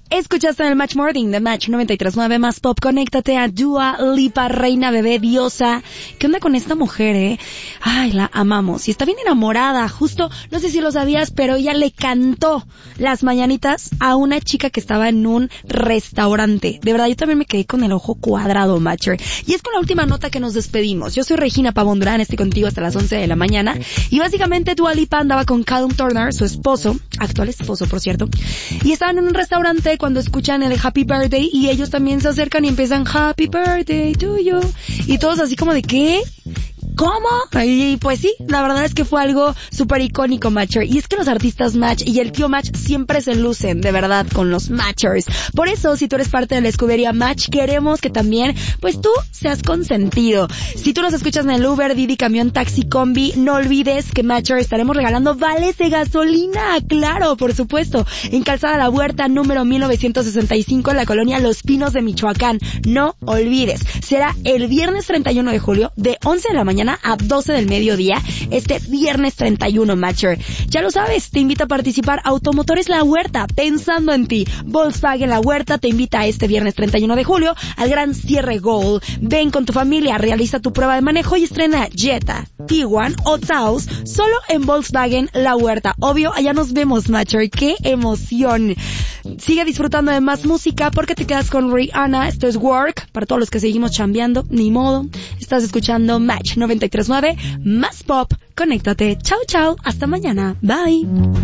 Escuchaste en el Match Morning de Match 93.9 Más Pop. Conéctate a Dua Lipa, reina, bebé, diosa. ¿Qué onda con esta mujer, Ay, la amamos. Y está bien enamorada. Justo, no sé si lo sabías, pero ella le cantó las mañanitas a una chica que estaba en un restaurante. De verdad, yo también me quedé con el ojo cuadrado, Matcher. Y es con la última nota que nos despedimos. Yo soy Regina Pavón Durán, estoy contigo hasta las 11 de la mañana. Y básicamente Dua Lipa andaba con Callum Turner, su esposo, actual esposo, por cierto. Y estaban en un restaurante cuando escuchan el Happy Birthday y ellos también se acercan y empiezan Happy Birthday to you. Y todos así como de ¿qué? ¿Cómo? Y pues sí, la verdad es que fue algo súper icónico, Matcher. Y es que los artistas Match y el tío Match siempre se lucen, de verdad, con los Matchers. Por eso, si tú eres parte de la escudería Match, queremos que también, pues tú seas consentido. Si tú nos escuchas en el Uber, Didi, camión, taxi, combi, no olvides que Matcher estaremos regalando vales de gasolina, claro, por supuesto, en Calzada La Huerta, número 1965, en la colonia Los Pinos de Michoacán. No olvides, será el viernes 31 de julio, de 11 de la mañana a 12 del mediodía, este viernes 31, Matcher. Ya lo sabes, te invita a participar Automotores La Huerta, pensando en ti. Volkswagen La Huerta te invita a este viernes 31 de julio al gran cierre Gold. Ven con tu familia, realiza tu prueba de manejo y estrena Jetta, Tiguan o Taos solo en Volkswagen La Huerta. Obvio, allá nos vemos, Matcher. ¡Qué emoción! Sigue disfrutando de más música porque te quedas con Rihanna. Esto es Work, para todos los que seguimos chambeando, ni modo. Estás escuchando Match 93.9 Más Pop. Conéctate. Chao, chao. Hasta mañana. Bye.